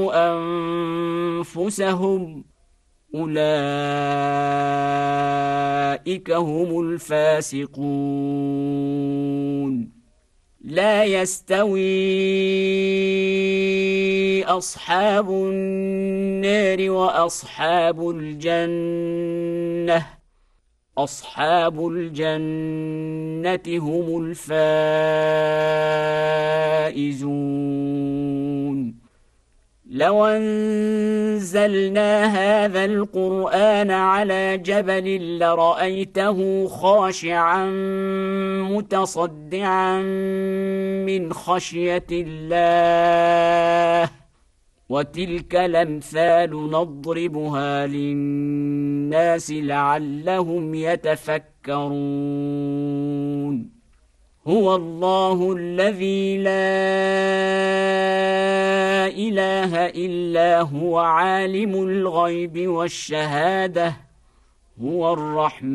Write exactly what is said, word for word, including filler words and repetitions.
أنفسهم أولئك هم الفاسقون. لا يستوي أصحاب النار وأصحاب الجنة أصحاب الجنة هم الفائزون. لو أنزلنا هذا القرآن على جبل لرأيته خاشعا متصدعا من خشية الله وتلك الأمثال نضربها للناس لعلهم يتفكرون. هو الله الذي لا إله إلا هو عالم الغيب والشهادة هو الرحمن